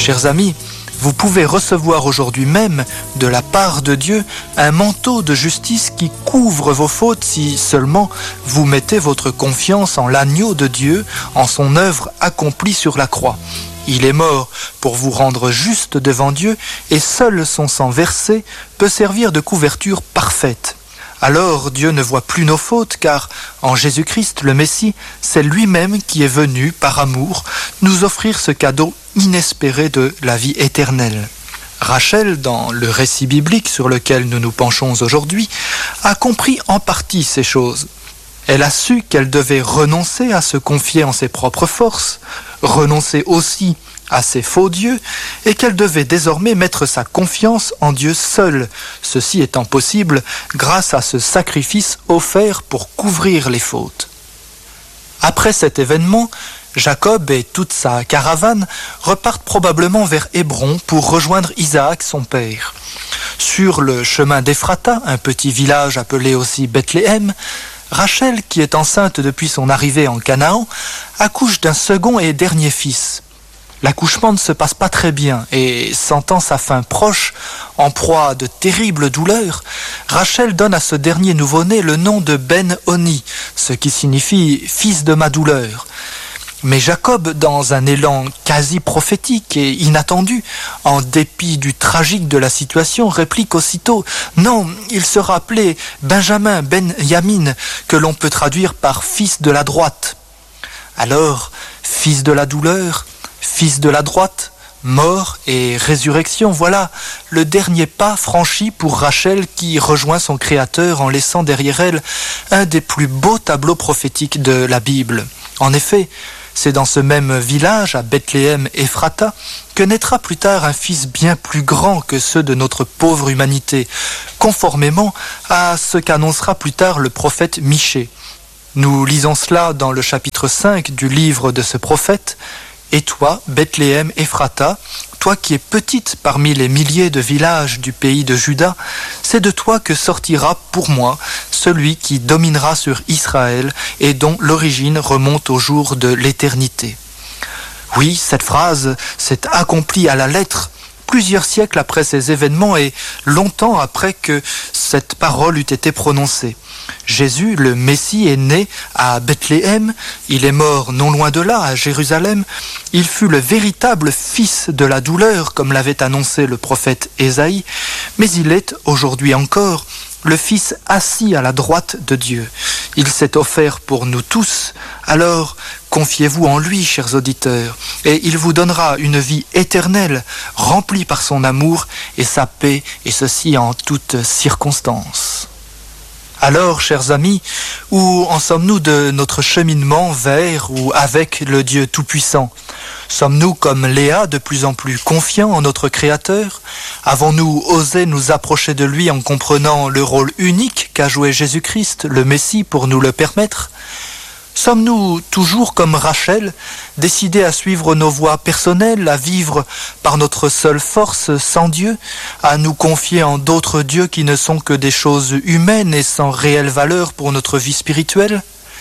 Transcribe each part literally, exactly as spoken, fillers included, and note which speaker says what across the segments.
Speaker 1: Chers amis, vous pouvez recevoir aujourd'hui même de la part de Dieu un manteau de justice qui couvre vos fautes si seulement vous mettez votre confiance en l'agneau de Dieu, en son œuvre accomplie sur la croix. Il est mort pour vous rendre juste devant Dieu et seul son sang versé peut servir de couverture parfaite. Alors Dieu ne voit plus nos fautes car en Jésus-Christ le Messie, c'est lui-même qui est venu par amour nous offrir ce cadeau inespéré de la vie éternelle. Rachel, dans le récit biblique sur lequel nous nous penchons aujourd'hui, a compris en partie ces choses. Elle a su qu'elle devait renoncer à se confier en ses propres forces, renoncer aussi à ses faux dieux, et qu'elle devait désormais mettre sa confiance en Dieu seul, ceci étant possible grâce à ce sacrifice offert pour couvrir les fautes. Après cet événement, Jacob et toute sa caravane repartent probablement vers Hébron pour rejoindre Isaac, son père. Sur le chemin d'Éphrata, un petit village appelé aussi Bethléem, Rachel, qui est enceinte depuis son arrivée en Canaan, accouche d'un second et dernier fils. L'accouchement ne se passe pas très bien et, sentant sa fin proche, en proie à de terribles douleurs, Rachel donne à ce dernier nouveau-né le nom de Ben-Oni, ce qui signifie « fils de ma douleur ». Mais Jacob, dans un élan quasi prophétique et inattendu, en dépit du tragique de la situation, réplique aussitôt « Non, il sera appelé Benjamin Ben-Yamin, que l'on peut traduire par « fils de la droite ». Alors, fils de la douleur, fils de la droite, mort et résurrection, voilà le dernier pas franchi pour Rachel qui rejoint son Créateur en laissant derrière elle un des plus beaux tableaux prophétiques de la Bible. En effet, c'est dans ce même village, à Bethléem-Éphrata, que naîtra plus tard un fils bien plus grand que ceux de notre pauvre humanité, conformément à ce qu'annoncera plus tard le prophète Michée. Nous lisons cela dans le chapitre cinq du livre de ce prophète. « Et toi, Bethléem-Éphrata, toi qui es petite parmi les milliers de villages du pays de Juda, c'est de toi que sortira pour moi celui qui dominera sur Israël et dont l'origine remonte au jour de l'éternité. » Oui, cette phrase s'est accomplie à la lettre plusieurs siècles après ces événements et longtemps après que cette parole eût été prononcée. Jésus, le Messie, est né à Bethléem, il est mort non loin de là, à Jérusalem. Il fut le véritable fils de la douleur, comme l'avait annoncé le prophète Ésaïe, mais il est, aujourd'hui encore, le Fils assis à la droite de Dieu. Il s'est offert pour nous tous, alors confiez-vous en lui, chers auditeurs, et il vous donnera une vie éternelle, remplie par son amour et sa paix, et ceci en toutes circonstances. Alors, chers amis, où en sommes-nous de notre cheminement vers ou avec le Dieu Tout-Puissant ? Sommes-nous comme Léa de plus en plus confiants en notre Créateur ? Avons-nous osé nous approcher de lui en comprenant le rôle unique qu'a joué Jésus-Christ, le Messie, pour nous le permettre ? Sommes-nous toujours comme Rachel, décidés à suivre nos voies personnelles, à vivre par notre seule force sans Dieu, à nous confier en d'autres dieux qui ne sont que des choses humaines et sans réelle valeur pour notre vie spirituelle ?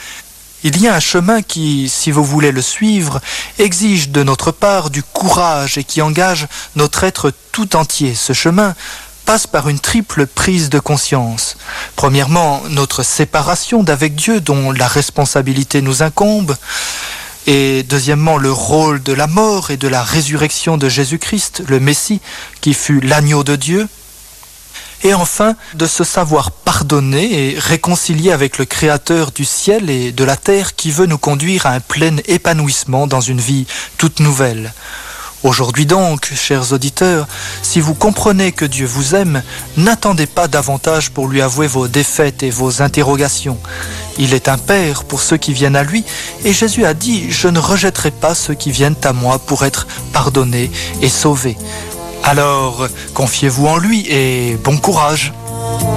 Speaker 1: Il y a un chemin qui, si vous voulez le suivre, exige de notre part du courage et qui engage notre être tout entier. Ce chemin passe par une triple prise de conscience. Premièrement, notre séparation d'avec Dieu dont la responsabilité nous incombe. Et deuxièmement, le rôle de la mort et de la résurrection de Jésus-Christ, le Messie, qui fut l'agneau de Dieu. Et enfin, de se savoir pardonner et réconcilier avec le Créateur du ciel et de la terre qui veut nous conduire à un plein épanouissement dans une vie toute nouvelle. Aujourd'hui donc, chers auditeurs, si vous comprenez que Dieu vous aime, n'attendez pas davantage pour lui avouer vos défaites et vos interrogations. Il est un Père pour ceux qui viennent à lui, et Jésus a dit « Je ne rejetterai pas ceux qui viennent à moi pour être pardonnés et sauvés ». Alors, confiez-vous en lui et bon courage.